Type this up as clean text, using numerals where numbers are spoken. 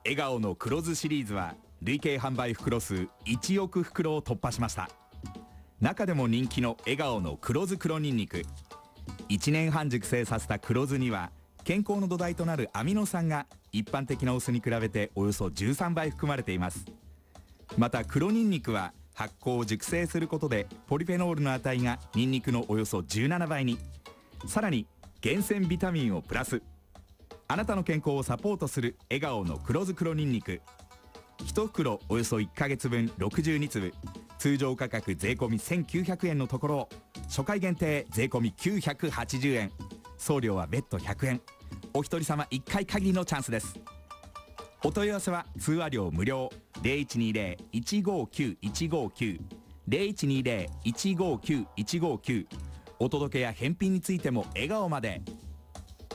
笑顔の黒酢シリーズは累計販売袋数1億袋を突破しました。中でも人気の笑顔の黒酢黒にんにく、1年半熟成させた黒酢には健康の土台となるアミノ酸が一般的なお酢に比べておよそ13倍含まれています。また黒にんにくは発酵を熟成することでポリフェノールの値がニンニクのおよそ17倍に、さらに厳選ビタミンをプラス。あなたの健康をサポートする笑顔の黒酢黒にんにく、1袋およそ1ヶ月分62粒、通常価格税込み1900円のところを初回限定税込み980円、送料は別途100円、お一人様1回限りのチャンスです。お問い合わせは通話料無料、0120-159-159 0120-159-159、お届けや返品についても笑顔まで。